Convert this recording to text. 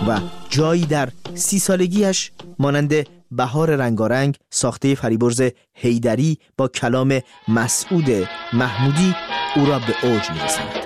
و جایی در 30 سالگیش مانند بهار رنگارنگ ساخته فریبرز حیدری با کلام مسعود محمودی او را به اوج می‌رساند.